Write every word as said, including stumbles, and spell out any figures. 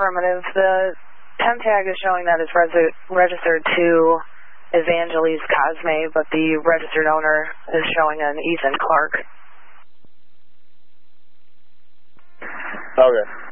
Affirmative. The temp tag is showing that it's resi- registered to Evangelise Cosme, but the registered owner is showing an Ethan Clark. Okay.